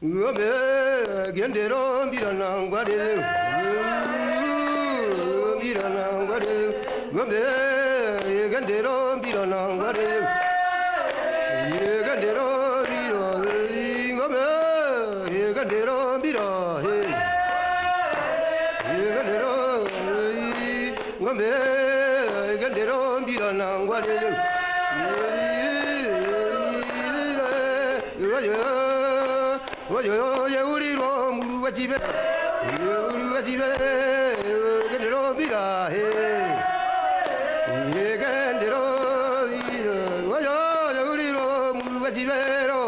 Gobe gendero mirana ngware mirana ngware gobe gendero mirana ngware gendero rio gobe gendero mira gendero gobe gendero mirana ngware yo uri ro muru wajibe gendero mira gendero yo uri ro muru wajibe ro